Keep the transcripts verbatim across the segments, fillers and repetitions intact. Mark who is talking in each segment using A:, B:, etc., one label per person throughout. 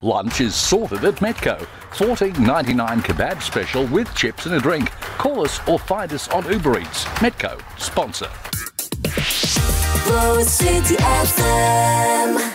A: Lunch is sorted at Metco. fourteen ninety-nine kebab special with chips and a drink. Call us or find us on Uber Eats. Metco, sponsor.
B: Rose City F M.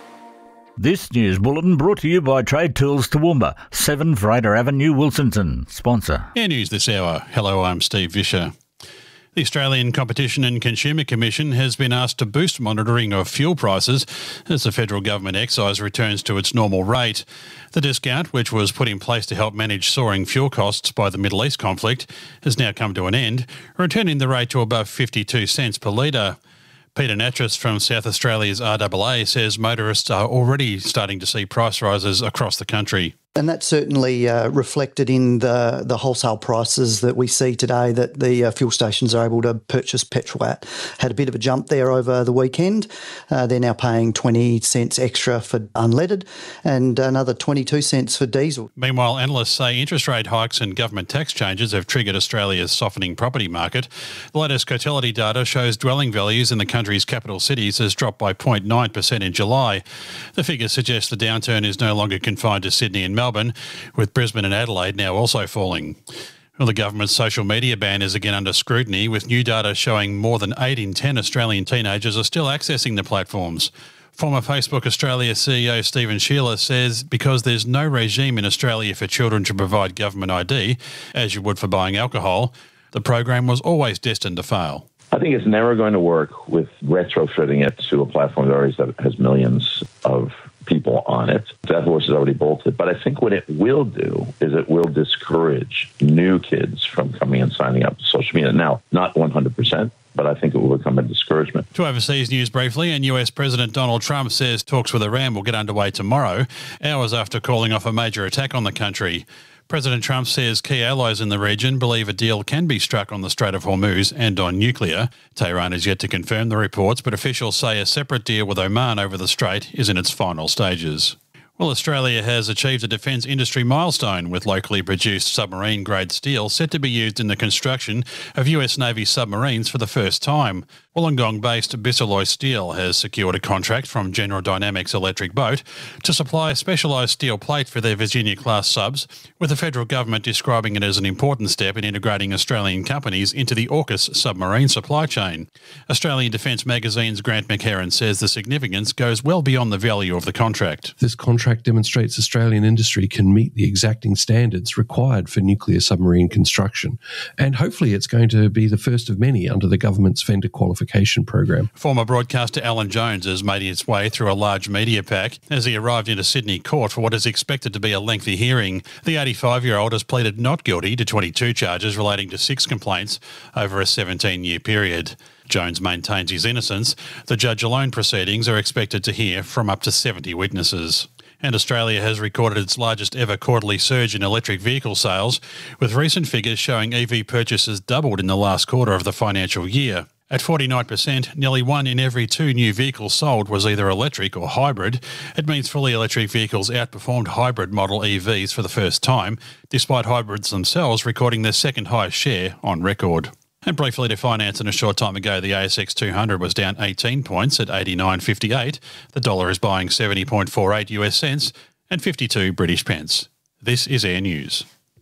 C: This news bulletin brought to you by Trade Tools Toowoomba, seven Fraser Avenue, Wilsonton. Sponsor.
D: Air News this hour. Hello, I'm Steve Vischer. The Australian Competition and Consumer Commission has been asked to boost monitoring of fuel prices as the federal government excise returns to its normal rate. The discount, which was put in place to help manage soaring fuel costs by the Middle East conflict, has now come to an end, returning the rate to above fifty-two cents per litre. Peter Natras from South Australia's R A A says motorists are already starting to see price rises across the country.
E: And that's certainly uh, reflected in the, the wholesale prices that we see today that the uh, fuel stations are able to purchase petrol at. Had a bit of a jump there over the weekend. Uh, they're now paying twenty cents extra for unleaded and another twenty-two cents for diesel.
D: Meanwhile, analysts say interest rate hikes and government tax changes have triggered Australia's softening property market. The latest Cotality data shows dwelling values in the country's capital cities has dropped by zero point nine percent in July. The figure suggests the downturn is no longer confined to Sydney and Melbourne. Melbourne, with Brisbane and Adelaide now also falling. Well, the government's social media ban is again under scrutiny, with new data showing more than eight in ten Australian teenagers are still accessing the platforms. Former Facebook Australia C E O Stephen Shearer says because there's no regime in Australia for children to provide government I D, as you would for buying alcohol, the program was always destined to fail.
F: I think it's never going to work with retrofitting it to a platform that already has millions of people on it. That horse is already bolted. But I think what it will do is it will discourage new kids from coming and signing up to social media. Now, not one hundred percent, but I think it will become a discouragement.
D: To overseas news briefly, and U S President Donald Trump says talks with Iran will get underway tomorrow, hours after calling off a major attack on the country. President Trump says key allies in the region believe a deal can be struck on the Strait of Hormuz and on nuclear. Tehran is yet to confirm the reports, but officials say a separate deal with Oman over the strait is in its final stages. Well, Australia has achieved a defence industry milestone with locally produced submarine-grade steel set to be used in the construction of U S Navy submarines for the first time. Wollongong-based Bisalloy Steel has secured a contract from General Dynamics Electric Boat to supply a specialised steel plate for their Virginia-class subs, with the federal government describing it as an important step in integrating Australian companies into the AUKUS submarine supply chain. Australian Defence Magazine's Grant McHerron says the significance goes well beyond the value of the contract.
G: This contract demonstrates Australian industry can meet the exacting standards required for nuclear submarine construction, and hopefully it's going to be the first of many under the government's vendor qualification program.
D: Former broadcaster Alan Jones has made its way through a large media pack as he arrived into Sydney Court for what is expected to be a lengthy hearing. The eighty-five-year-old has pleaded not guilty to twenty-two charges relating to six complaints over a seventeen-year period. Jones maintains his innocence. The judge-alone proceedings are expected to hear from up to seventy witnesses. And Australia has recorded its largest ever quarterly surge in electric vehicle sales, with recent figures showing E V purchases doubled in the last quarter of the financial year. At forty-nine percent, nearly one in every two new vehicles sold was either electric or hybrid. It means fully electric vehicles outperformed hybrid model E Vs for the first time, despite hybrids themselves recording their second highest share on record. And briefly to finance, and a short time ago, the A S X two hundred was down eighteen points at eighty-nine fifty-eight. The dollar is buying seventy point four eight US cents and fifty-two British pence. This is Air News.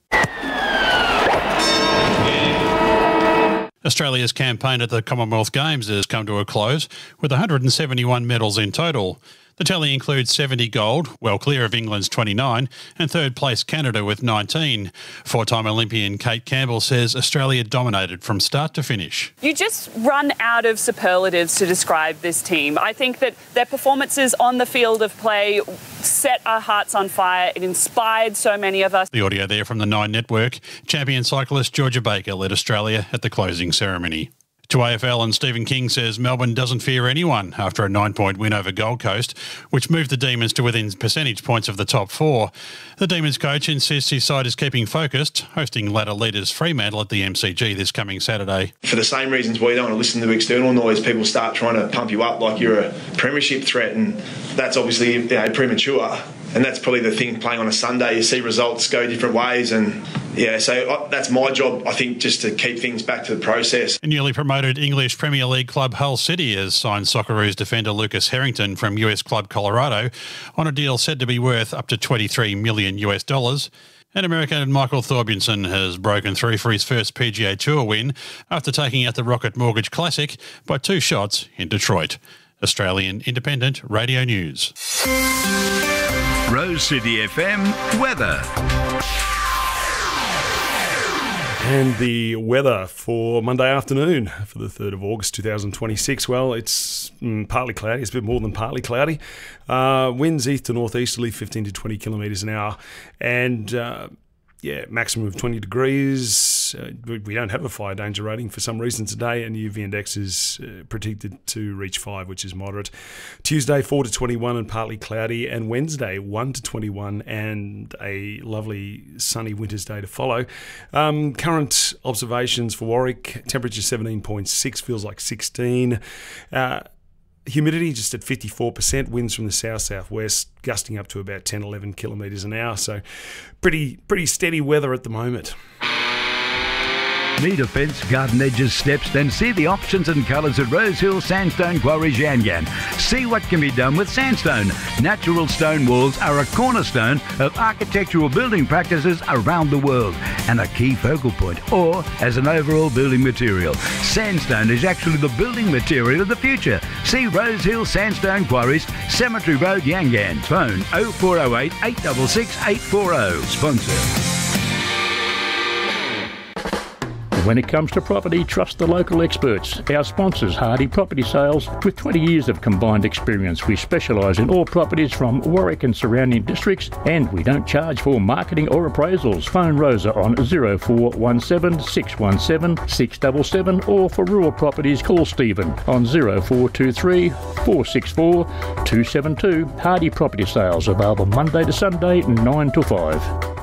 D: Australia's campaign at the Commonwealth Games has come to a close with one hundred seventy-one medals in total. The tally includes seventy gold, well clear of England's twenty-nine, and third place Canada with nineteen. Four-time Olympian Kate Campbell says Australia dominated from start to finish.
H: You just run out of superlatives to describe this team. I think that their performances on the field of play set our hearts on fire. It inspired so many of us.
D: The audio there from the Nine Network. Champion cyclist Georgia Baker led Australia at the closing ceremony. To A F L, and Stephen King says Melbourne doesn't fear anyone after a nine-point win over Gold Coast, which moved the Demons to within percentage points of the top four. The Demons coach insists his side is keeping focused, hosting ladder leaders Fremantle at the M C G this coming Saturday.
I: For the same reasons we don't want to listen to external noise, people start trying to pump you up like you're a premiership threat, and that's obviously, you know, premature. and that's probably the thing playing on a Sunday. You see results go different ways, and yeah, so that's my job, I think, just to keep things back to the process.
D: A newly promoted English Premier League club Hull City has signed Socceroos defender Lucas Harrington from U S club Colorado on a deal said to be worth up to twenty-three million US dollars. And American Michael Thorbjornsen has broken through for his first P G A Tour win after taking out the Rocket Mortgage Classic by two shots in Detroit. Australian Independent Radio News.
J: Rose City F M weather.
K: And the weather for Monday afternoon for the third of August two thousand twenty-six. Well, it's mm, partly cloudy. It's a bit more than partly cloudy. Uh, winds east to northeasterly, fifteen to twenty kilometres an hour. And uh, yeah, maximum of twenty degrees. Uh, we don't have a fire danger rating for some reason today, and the U V index is uh, predicted to reach five, which is moderate. Tuesday, four to twenty-one and partly cloudy, and Wednesday, one to twenty-one and a lovely sunny winter's day to follow. Um, current observations for Warwick, temperature seventeen point six, feels like sixteen. Uh, Humidity just at fifty-four percent, winds from the south-southwest, gusting up to about ten, eleven kilometres an hour. So pretty pretty steady weather at the moment.
J: Need a fence, garden edges, steps? Then see the options and colours at Rosehill Sandstone Quarries Yangan. See what can be done with sandstone. Natural stone walls are a cornerstone of architectural building practices around the world and a key focal point, or as an overall building material. Sandstone is actually the building material of the future. See Rosehill Sandstone Quarries, Cemetery Road, Yangan. Phone oh four oh eight, eight six six, eight four oh. Sponsor.
L: When it comes to property, trust the local experts. Our sponsors, Hardy Property Sales. With twenty years of combined experience, we specialise in all properties from Warwick and surrounding districts, and we don't charge for marketing or appraisals. Phone Rosa on oh four one seven, six one seven, six seven seven, or for rural properties, call Stephen on oh four two three, four six four, two seven two. Hardy Property Sales, available Monday to Sunday, nine to five.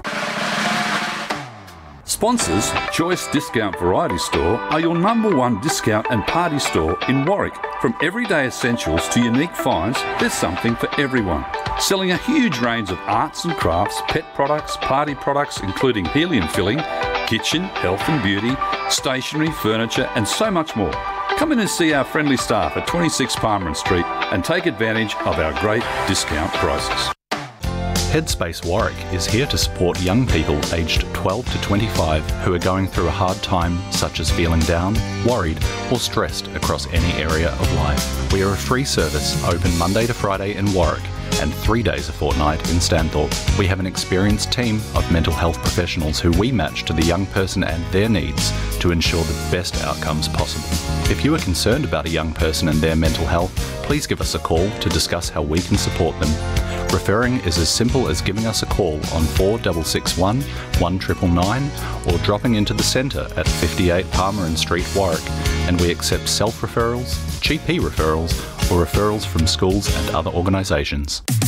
A: Sponsors, Choice Discount Variety Store are your number one discount and party store in Warwick. From everyday essentials to unique finds, there's something for everyone. Selling a huge range of arts and crafts, pet products, party products including helium filling, kitchen, health and beauty, stationery, furniture and so much more. Come in and see our friendly staff at twenty-six Palmerin Street and take advantage of our great discount prices.
M: Headspace Warwick is here to support young people aged twelve to twenty-five who are going through a hard time, such as feeling down, worried or stressed across any area of life. We are a free service, open Monday to Friday in Warwick and three days a fortnight in Stanthorpe. We have an experienced team of mental health professionals who we match to the young person and their needs to ensure the best outcomes possible. If you are concerned about a young person and their mental health, please give us a call to discuss how we can support them. Referring is as simple as giving us a call on four six six one, one nine nine nine or dropping into the centre at fifty-eight Palmerin Street, Warwick, and we accept self-referrals, G P referrals or referrals from schools and other organisations.